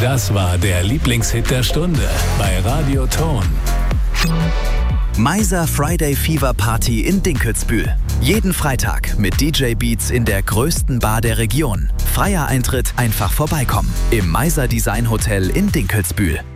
Das war der Lieblingshit der Stunde bei Radio Ton. Meiser Friday Fever Party in Dinkelsbühl. Jeden Freitag mit DJ Beats in der größten Bar der Region. Freier Eintritt, einfach vorbeikommen. Im Meiser Design Hotel in Dinkelsbühl.